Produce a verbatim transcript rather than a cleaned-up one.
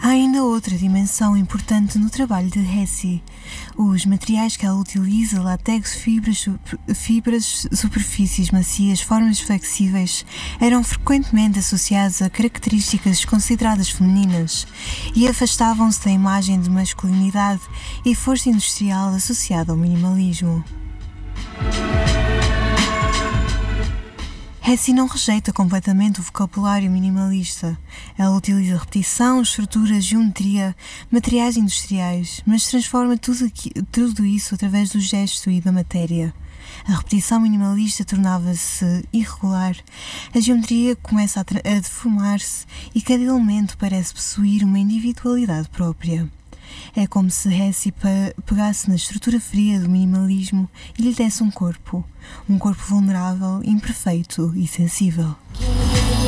Há ainda outra dimensão importante no trabalho de Hesse. Os materiais que ela utiliza, látex, fibras, fibras, superfícies macias, formas flexíveis, eram frequentemente associados a características consideradas femininas e afastavam-se da imagem de masculinidade e força industrial associada ao minimalismo. Hesse não rejeita completamente o vocabulário minimalista. Ela utiliza repetição, estrutura, geometria, materiais industriais, mas transforma tudo, aqui, tudo isso através do gesto e da matéria. A repetição minimalista tornava-se irregular, a geometria começa a, a deformar-se e cada elemento parece possuir uma individualidade própria. É como se Hesse pegasse na estrutura fria do minimalismo e lhe desse um corpo, um corpo vulnerável, imperfeito e sensível.